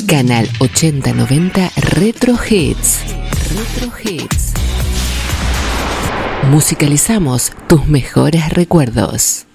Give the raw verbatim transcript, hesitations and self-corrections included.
Canal ochenta noventa Retro Hits. Retro Hits. Musicalizamos tus mejores recuerdos.